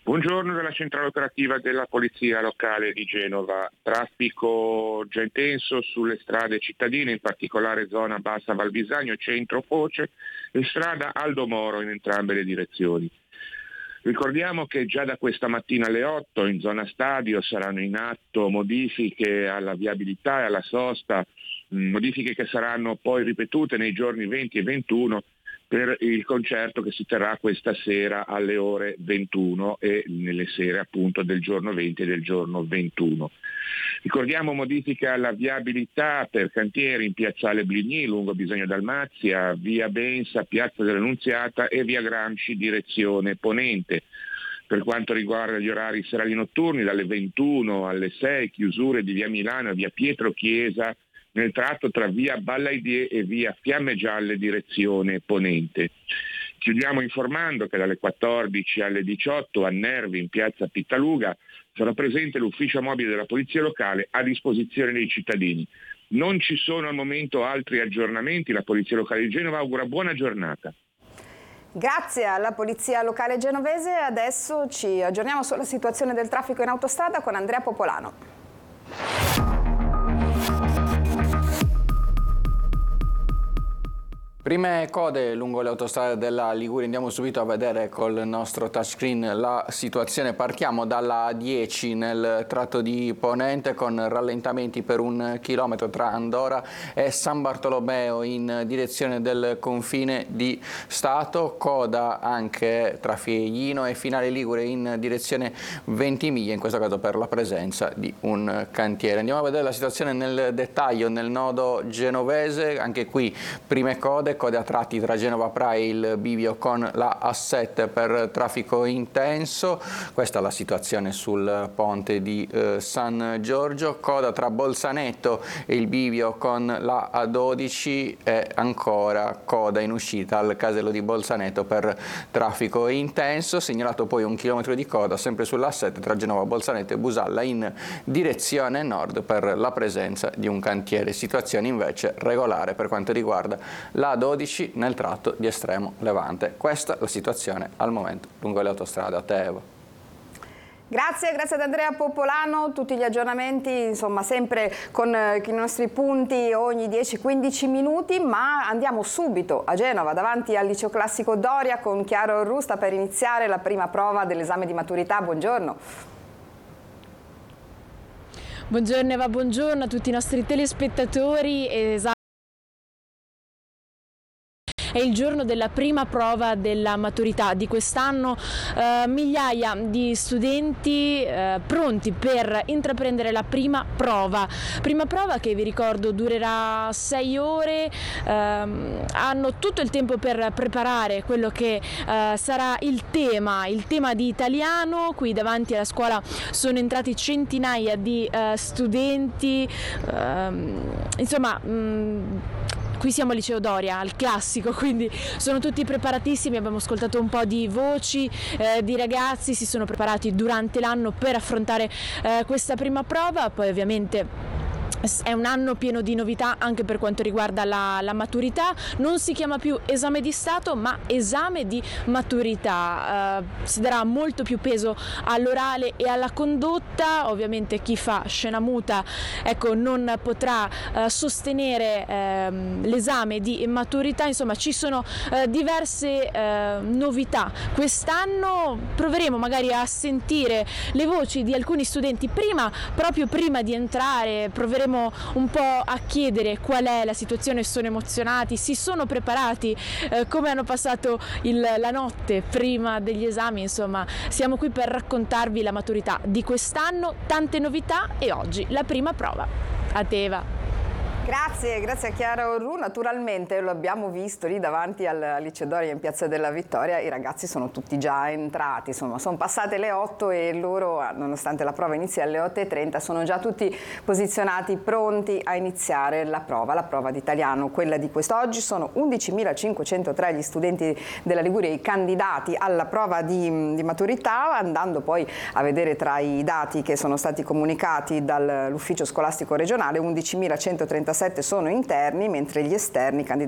Buongiorno dalla centrale operativa della Polizia Locale di Genova. Traffico già intenso sulle strade cittadine, in particolare zona Bassa Val Bisagno, centro Foce e strada Aldo Moro in entrambe le direzioni. Ricordiamo che già da questa mattina alle 8 in zona stadio saranno in atto modifiche alla viabilità e alla sosta, modifiche che saranno poi ripetute nei giorni 20 e 21 per il concerto che si terrà questa sera alle ore 21 e nelle sere appunto del giorno 20 e del giorno 21. Ricordiamo modifiche alla viabilità per cantieri in piazzale Bligny, lungo Bisogno Dalmazia, via Bensa, piazza dell'Annunziata e via Gramsci direzione ponente. Per quanto riguarda gli orari serali notturni, dalle 21 alle 6 chiusure di via Milano e via Pietro Chiesa nel tratto tra via Ballaidie e via Fiamme Gialle direzione ponente. Chiudiamo informando che dalle 14 alle 18 a Nervi in piazza Pittaluga sarà presente l'ufficio mobile della Polizia Locale a disposizione dei cittadini. Non ci sono al momento altri aggiornamenti, la Polizia Locale di Genova augura buona giornata. Grazie alla Polizia Locale genovese, adesso ci aggiorniamo sulla situazione del traffico in autostrada con Andrea Popolano. Prime code lungo le autostrade della Liguria, andiamo subito a vedere col nostro touchscreen la situazione. Partiamo dalla 10 nel tratto di Ponente con rallentamenti per 1 chilometro tra Andora e San Bartolomeo in direzione del confine di Stato, coda anche tra Fieglino e Finale Ligure in direzione Ventimiglia, in questo caso per la presenza di un cantiere. Andiamo a vedere la situazione nel dettaglio nel nodo genovese, anche qui prime code a tratti tra Genova Praia e il bivio con la A7 per traffico intenso. Questa è la situazione sul ponte di San Giorgio, coda tra Bolzaneto e il bivio con la A12 e ancora coda in uscita al casello di Bolzaneto per traffico intenso, segnalato poi 1 chilometro di coda sempre sulla A7 tra Genova Bolzaneto e Busalla in direzione nord per la presenza di un cantiere. Situazione invece regolare per quanto riguarda la A12 nel tratto di estremo levante. Questa è la situazione al momento lungo le autostrade. A te, Eva. Grazie ad Andrea Popolano, tutti gli aggiornamenti insomma sempre con i nostri punti ogni 10-15 minuti, ma andiamo subito a Genova davanti al liceo classico Doria con Chiaro Rusta per iniziare la prima prova dell'esame di maturità. Buongiorno. Buongiorno Eva, buongiorno a tutti i nostri telespettatori. È il giorno della prima prova della maturità di quest'anno, migliaia di studenti pronti per intraprendere la prima prova che vi ricordo durerà 6 ore, hanno tutto il tempo per preparare quello che sarà il tema di italiano. Qui davanti alla scuola sono entrati centinaia di studenti, qui siamo al liceo Doria, al classico, quindi sono tutti preparatissimi. Abbiamo ascoltato un po' di voci di ragazzi, si sono preparati durante l'anno per affrontare questa prima prova. Poi ovviamente è un anno pieno di novità anche per quanto riguarda la maturità. Non si chiama più esame di Stato ma esame di maturità, si darà molto più peso all'orale e alla condotta. Ovviamente chi fa scena muta non potrà sostenere l'esame di maturità. Insomma, ci sono diverse novità. Quest'anno proveremo magari a sentire le voci di alcuni studenti proprio prima di entrare. Proveremo un po' a chiedere qual è la situazione, sono emozionati, si sono preparati, come hanno passato la notte prima degli esami. Insomma, siamo qui per raccontarvi la maturità di quest'anno, tante novità e oggi la prima prova. A te, Eva. Grazie a Chiara Orru. Naturalmente lo abbiamo visto lì davanti al liceo Doria in Piazza della Vittoria, i ragazzi sono tutti già entrati, insomma sono passate le 8 e loro, nonostante la prova inizi alle 8:30, sono già tutti posizionati pronti a iniziare la prova di italiano, quella di quest'oggi. Sono 11.503 gli studenti della Liguria, i candidati alla prova di maturità, andando poi a vedere tra i dati che sono stati comunicati dall'ufficio scolastico regionale, 11.137 sono interni, mentre gli esterni